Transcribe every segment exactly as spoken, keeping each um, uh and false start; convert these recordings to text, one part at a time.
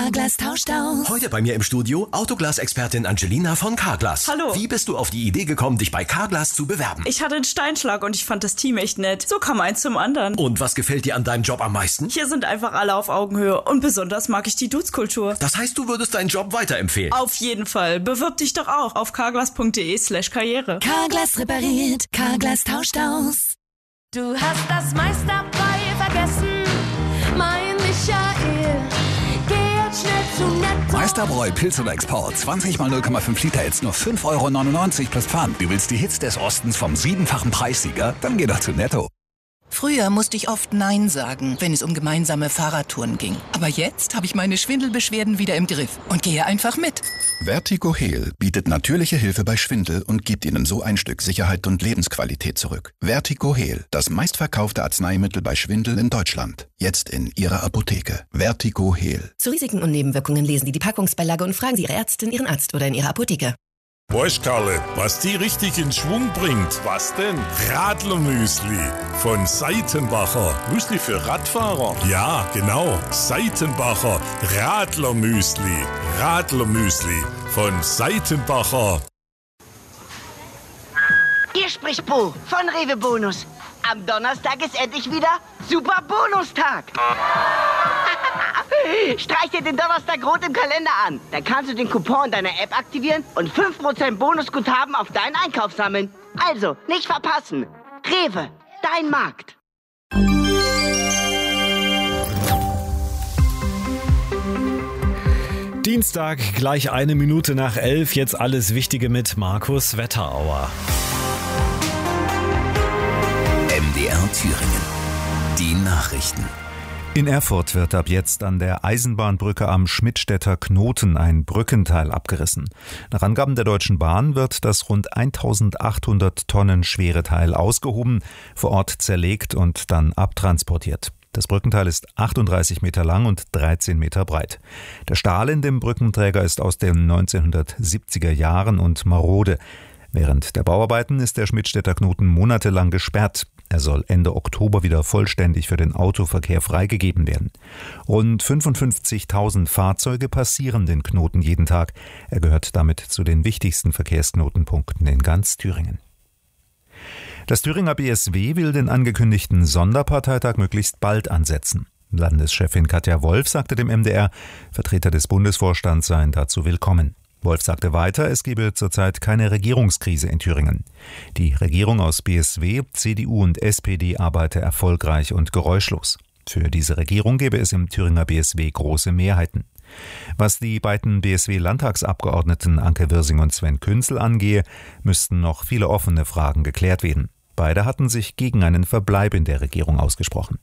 Carglass tauscht aus. Heute bei mir im Studio Autoglas-Expertin Angelina von Carglass. Hallo. Wie bist du auf die Idee gekommen, dich bei Carglass zu bewerben? Ich hatte einen Steinschlag und ich fand das Team echt nett. So kam eins zum anderen. Und was gefällt dir an deinem Job am meisten? Hier sind einfach alle auf Augenhöhe und besonders mag ich die Dudes-Kultur. Das heißt, du würdest deinen Job weiterempfehlen? Auf jeden Fall. Bewirb dich doch auch auf carglass.de slash karriere. Carglass repariert, Carglass tauscht aus. Du hast das meiste dabei vergessen, mein Michael. Geh jetzt schnell zu Netto. Meisterbräu Pilz oder Export. zwanzig mal null Komma fünf Liter, jetzt nur fünf Euro neunundneunzig plus Pfand. Du willst die Hits des Ostens vom siebenfachen Preissieger? Dann geh doch zu Netto. Früher musste ich oft Nein sagen, wenn es um gemeinsame Fahrradtouren ging. Aber jetzt habe ich meine Schwindelbeschwerden wieder im Griff und gehe einfach mit. Vertigo Heal bietet natürliche Hilfe bei Schwindel und gibt Ihnen so ein Stück Sicherheit und Lebensqualität zurück. Vertigo Heal, das meistverkaufte Arzneimittel bei Schwindel in Deutschland. Jetzt in Ihrer Apotheke. Vertigo Heal. Zu Risiken und Nebenwirkungen lesen Sie die Packungsbeilage und fragen Sie Ihre Ärztin, Ihren Arzt oder in Ihrer Apotheke. Weißt Karle, was die richtig in Schwung bringt? Was denn? Radlermüsli von Seitenbacher. Müsli für Radfahrer? Ja, genau. Seitenbacher Radlermüsli. Radlermüsli von Seitenbacher. Hier spricht Bo von Rewe Bonus. Am Donnerstag ist endlich wieder Super Bonustag. Streich dir den Donnerstag rot im Kalender an. Dann kannst du den Coupon in deiner App aktivieren und fünf Prozent Bonusguthaben auf deinen Einkauf sammeln. Also, nicht verpassen. Rewe, dein Markt. Dienstag, gleich eine Minute nach elf. Jetzt alles Wichtige mit Markus Wetterauer. M D R Thüringen. Die Nachrichten. In Erfurt wird ab jetzt an der Eisenbahnbrücke am Schmidtstädter Knoten ein Brückenteil abgerissen. Nach Angaben der Deutschen Bahn wird das rund eintausendachthundert Tonnen schwere Teil ausgehoben, vor Ort zerlegt und dann abtransportiert. Das Brückenteil ist achtunddreißig Meter lang und dreizehn Meter breit. Der Stahl in dem Brückenträger ist aus den neunzehnhundertsiebziger Jahren und marode. Während der Bauarbeiten ist der Schmidtstädter Knoten monatelang gesperrt. Er soll Ende Oktober wieder vollständig für den Autoverkehr freigegeben werden. Rund fünfundfünfzigtausend Fahrzeuge passieren den Knoten jeden Tag. Er gehört damit zu den wichtigsten Verkehrsknotenpunkten in ganz Thüringen. Das Thüringer B S W will den angekündigten Sonderparteitag möglichst bald ansetzen. Landeschefin Katja Wolf sagte dem M D R, Vertreter des Bundesvorstands seien dazu willkommen. Wolf sagte weiter, es gebe zurzeit keine Regierungskrise in Thüringen. Die Regierung aus B S W, C D U und S P D arbeite erfolgreich und geräuschlos. Für diese Regierung gäbe es im Thüringer B S W große Mehrheiten. Was die beiden B S W-Landtagsabgeordneten Anke Wirsing und Sven Künzel angehe, müssten noch viele offene Fragen geklärt werden. Beide hatten sich gegen einen Verbleib in der Regierung ausgesprochen.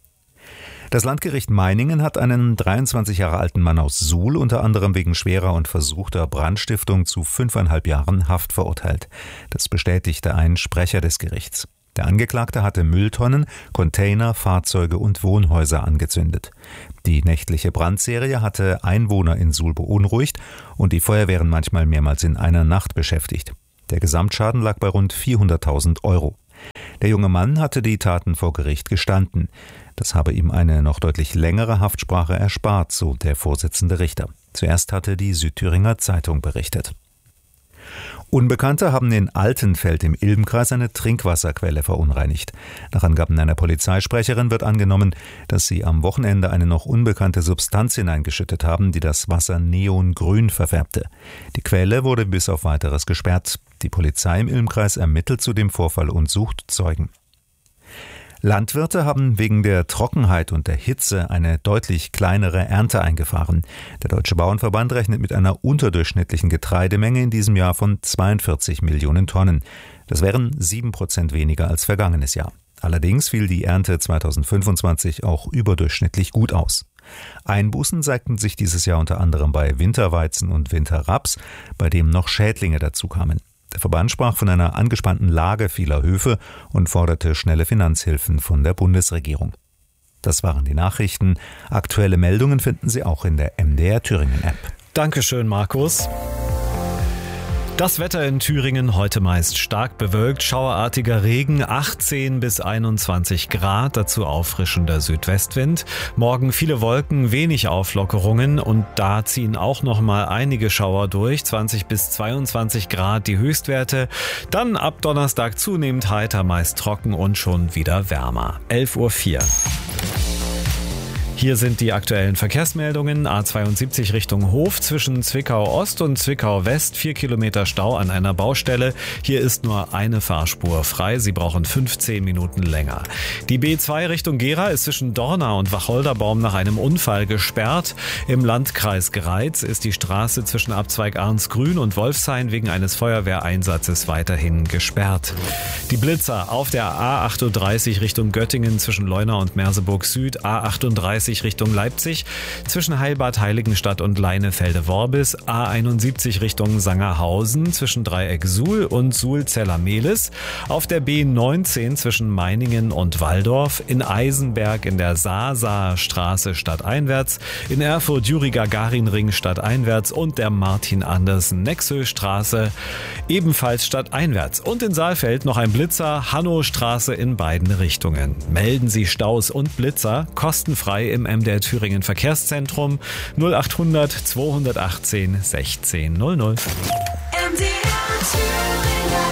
Das Landgericht Meiningen hat einen dreiundzwanzig Jahre alten Mann aus Suhl unter anderem wegen schwerer und versuchter Brandstiftung zu fünfeinhalb Jahren Haft verurteilt. Das bestätigte ein Sprecher des Gerichts. Der Angeklagte hatte Mülltonnen, Container, Fahrzeuge und Wohnhäuser angezündet. Die nächtliche Brandserie hatte Einwohner in Suhl beunruhigt und die Feuerwehren manchmal mehrmals in einer Nacht beschäftigt. Der Gesamtschaden lag bei rund vierhunderttausend Euro. Der junge Mann hatte die Taten vor Gericht gestanden. Das habe ihm eine noch deutlich längere Haftsprache erspart, so der Vorsitzende Richter. Zuerst hatte die Südthüringer Zeitung berichtet. Unbekannte haben in Altenfeld im Ilmkreis eine Trinkwasserquelle verunreinigt. Nach Angaben einer Polizeisprecherin wird angenommen, dass sie am Wochenende eine noch unbekannte Substanz hineingeschüttet haben, die das Wasser neongrün verfärbte. Die Quelle wurde bis auf Weiteres gesperrt. Die Polizei im Ilmkreis ermittelt zu dem Vorfall und sucht Zeugen. Landwirte haben wegen der Trockenheit und der Hitze eine deutlich kleinere Ernte eingefahren. Der Deutsche Bauernverband rechnet mit einer unterdurchschnittlichen Getreidemenge in diesem Jahr von zweiundvierzig Millionen Tonnen. Das wären sieben Prozent weniger als vergangenes Jahr. Allerdings fiel die Ernte zweitausendfünfundzwanzig auch überdurchschnittlich gut aus. Einbußen zeigten sich dieses Jahr unter anderem bei Winterweizen und Winterraps, bei dem noch Schädlinge dazukamen. Der Verband sprach von einer angespannten Lage vieler Höfe und forderte schnelle Finanzhilfen von der Bundesregierung. Das waren die Nachrichten. Aktuelle Meldungen finden Sie auch in der M D R Thüringen App. Dankeschön, Markus. Das Wetter in Thüringen heute meist stark bewölkt, schauerartiger Regen, achtzehn bis einundzwanzig Grad, dazu auffrischender Südwestwind. Morgen viele Wolken, wenig Auflockerungen und da ziehen auch noch mal einige Schauer durch, zwanzig bis zweiundzwanzig Grad die Höchstwerte. Dann ab Donnerstag zunehmend heiter, meist trocken und schon wieder wärmer. elf Uhr vier. Hier sind die aktuellen Verkehrsmeldungen. A zweiundsiebzig Richtung Hof zwischen Zwickau Ost und Zwickau West. Vier Kilometer Stau an einer Baustelle. Hier ist nur eine Fahrspur frei. Sie brauchen fünfzehn Minuten länger. Die B zwei Richtung Gera ist zwischen Dorna und Wacholderbaum nach einem Unfall gesperrt. Im Landkreis Greiz ist die Straße zwischen Abzweig Arnsgrün und Wolfshain wegen eines Feuerwehreinsatzes weiterhin gesperrt. Die Blitzer auf der A achtunddreißig Richtung Göttingen zwischen Leuna und Merseburg Süd. A achtunddreißig Richtung Leipzig zwischen Heilbad Heiligenstadt und Leinefelde-Worbis, A einundsiebzig Richtung Sangerhausen zwischen Dreieck Suhl und Suhl-Zeller-Mehlis, auf der B neunzehn zwischen Meiningen und Walldorf, in Eisenberg in der Saasaer Straße stadteinwärts, in Erfurt Juri-Gagarin-Ring stadteinwärts und der Martin-Andersen-Nexö-Straße ebenfalls stadteinwärts. Und in Saalfeld noch ein Blitzer, Hannostraße in beiden Richtungen. Melden Sie Staus und Blitzer kostenfrei im M D R Thüringen Verkehrszentrum null achthundert zweihundertachtzehn sechzehn null null. M D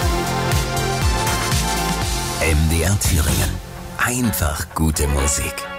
R Thüringen. M D R Thüringen. Einfach gute Musik.